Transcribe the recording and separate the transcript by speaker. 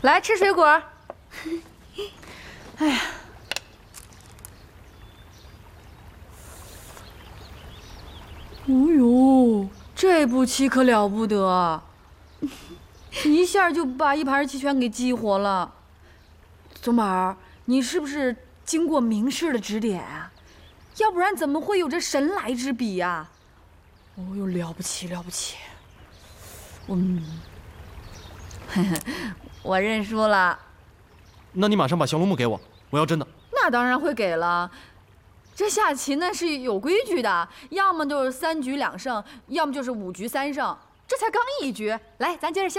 Speaker 1: 来吃水果。哎呀，哦呦，这步棋可了不得，一下就把一盘棋全给激活了。宗宝，你是不是经过名师的指点啊？要不然怎么会有这神来之笔呀？哦呦，了不起了不起！我认输了。
Speaker 2: 那你马上把降龙木给我，我要真的。
Speaker 1: 那当然会给了。这下棋呢是有规矩的，要么就是3局2胜，要么就是5局3胜，这才刚1局。来，咱接着下。